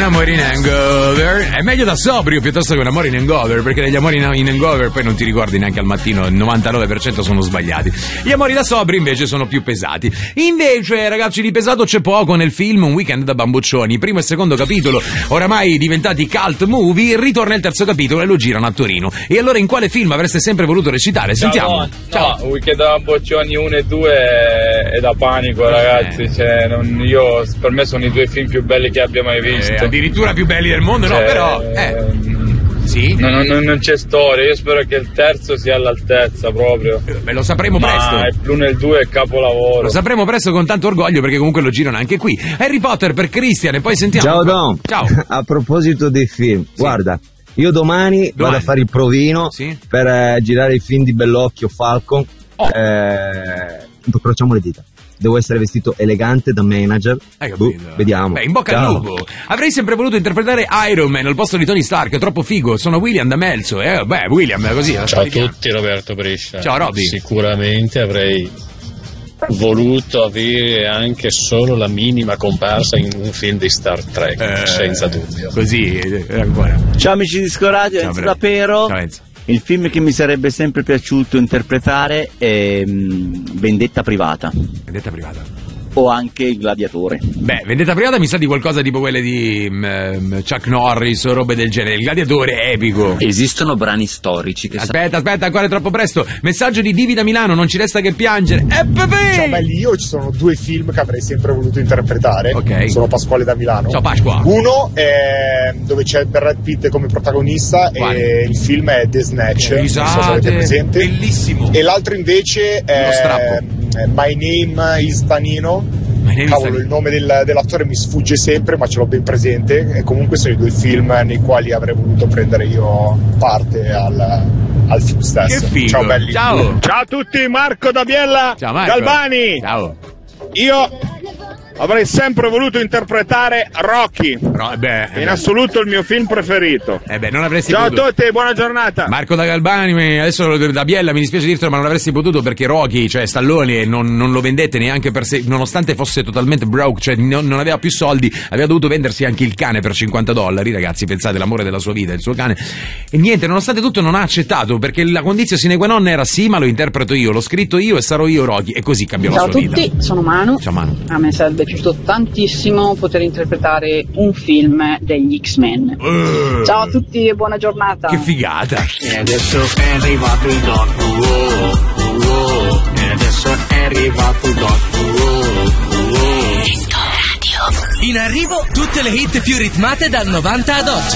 amore in hangover. È meglio da sobrio piuttosto che un amore in hangover, perché degli amori in hangover poi non ti ricordi neanche al mattino, il 99% sono sbagliati. Gli amori da sobri invece sono più pesati. Invece, ragazzi, di pesato c'è poco nel film Un weekend da bamboccioni. Primo e secondo capitolo, oramai diventati cult movie, ritorna il terzo capitolo e lo girano a Torino. E allora in quale film avreste sempre voluto recitare? Sentiamo. Ciao. No, Weekend da bamboccioni 1 e 2 è da panico, ragazzi. Cioè, per me sono i due film più belli che abbia mai visto. Addirittura più belli del mondo, no, però. Sì. Non c'è storia, io spero che il terzo sia all'altezza proprio. Beh, lo sapremo presto. L'1 e il 2 è capolavoro. Lo sapremo presto con tanto orgoglio, perché comunque lo girano anche qui. Harry Potter per Christian e poi sentiamo. Ciao Don. Ciao. A proposito dei film, sì. Guarda, io domani vado a fare il provino, sì, per girare i film di Bellocchio, Falcon. Incrociamo le dita. Devo essere vestito elegante da manager. Vediamo. Beh, in bocca al lupo. Avrei sempre voluto interpretare Iron Man al posto di Tony Stark, è troppo figo. Sono William D'Amelso. William, così. Ciao a tutti, Roberto Brescia. Ciao Robby. Sicuramente avrei voluto avere anche solo la minima comparsa in un film di Star Trek, senza dubbio. Così, Ciao amici di Scoradio, Enzo da Pero. Ciao Enzo. Il film che mi sarebbe sempre piaciuto interpretare è Vendetta Privata. Vendetta Privata. O anche Il Gladiatore. Beh, Vendetta Privata mi sa di qualcosa tipo quelle di Chuck Norris o robe del genere. Il Gladiatore è epico. Esistono brani storici che... Aspetta, ancora è troppo presto. Messaggio di Divi da Milano, non ci resta che piangere. Ciao belli, io ci sono due film che avrei sempre voluto interpretare. Ok. Sono Pasquale da Milano. Ciao Pasqua. Uno è dove c'è Brad Pitt come protagonista. Quale? E il film è The Snatch. Non so se avete presente. Bellissimo. E l'altro invece è My Name is Tanino. Cavolo, il nome dell'attore mi sfugge sempre, ma ce l'ho ben presente. E comunque sono i due film nei quali avrei voluto prendere io parte al film stesso. Che figo. Ciao belli. Ciao a tutti, Marco da Biella. Ciao Marco. Galbani. Ciao. Io avrei sempre voluto interpretare Rocky. In assoluto il mio film preferito. Non avresti Ciao potuto. a tutti, buona giornata. Marco da Galbani, adesso da Biella, mi dispiace dirtelo, ma non avresti potuto perché Rocky, cioè Stallone, non lo vendette neanche per sé, nonostante fosse totalmente broke, cioè non aveva più soldi, aveva dovuto vendersi anche il cane per $50, ragazzi, pensate, l'amore della sua vita, il suo cane. E niente, nonostante tutto non ha accettato, perché la condizione sine qua non era sì, ma lo interpreto io, l'ho scritto io e sarò io Rocky, e così cambiò la sua vita. Ciao a tutti, sono Manu. Ciao Manu. A me sarebbe piaciuto tantissimo poter interpretare un film degli X-Men. Ciao a tutti e buona giornata. Che figata. E adesso è arrivato il Doc. E adesso è arrivato il Doc. In arrivo tutte le hit più ritmate dal 90 ad oggi.